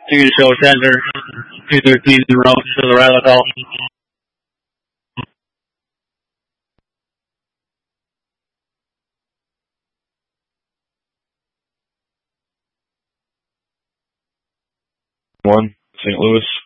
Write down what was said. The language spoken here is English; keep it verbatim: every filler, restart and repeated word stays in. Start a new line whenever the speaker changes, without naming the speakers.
You can show tender, two thirteen in route to the Riley call.
One, Saint Louis.